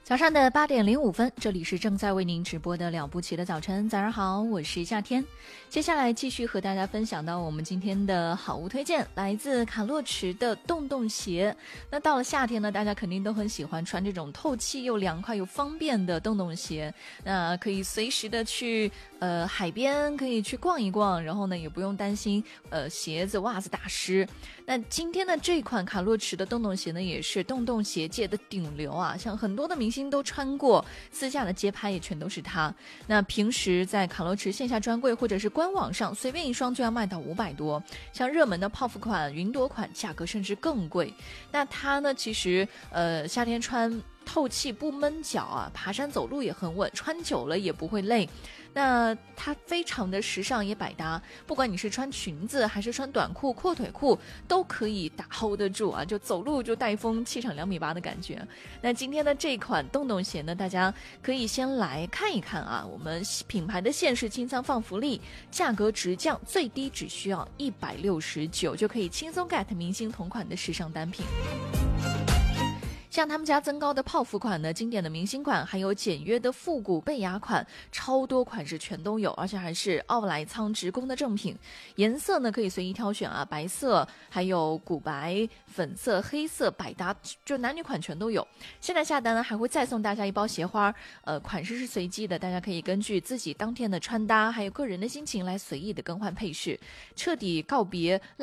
早上的8:05，这里是正在为您直播的了不起的早晨。早上好，我是夏天。接下来继续和大家分享到我们今天的好物推荐，来自卡洛驰的洞洞鞋。那到了夏天呢，大家肯定都很喜欢穿这种透气又凉快又方便的洞洞鞋。那可以随时的去海边，可以去逛一逛，然后呢也不用担心鞋子袜子打湿。那今天的这款卡洛驰的洞洞鞋呢，也是洞洞鞋界的顶流啊，像很多的明星都穿过，私下的街拍也全都是它。那平时在卡洛驰线下专柜或者是官网上，随便一双就要卖到500多，像热门的泡芙款、云朵款，价格甚至更贵。那它呢，其实夏天穿透气不闷脚啊，爬山走路也很稳，穿久了也不会累。那它非常的时尚也百搭，不管你是穿裙子还是穿短裤、阔腿裤，都可以打 hold 得住啊，就走路就带风，气场2.8米的感觉。那今天的这款洞洞鞋呢，大家可以先来看一看啊，我们品牌的限时清仓放福利，价格直降，最低只需要169就可以轻松 get 明星同款的时尚单品。像他们家增高的泡芙款呢，经典的明星款，还有简约的复古贝雅款，超多款式全都有，而且还是奥莱仓直供的正品。颜色呢可以随意挑选啊，白色，还有古白、粉色、黑色，百搭，就男女款全都有。现在下单呢还会再送大家一包鞋花，款式是随机的，大家可以根据自己当天的穿搭还有个人的心情来随意的更换配饰，彻底告别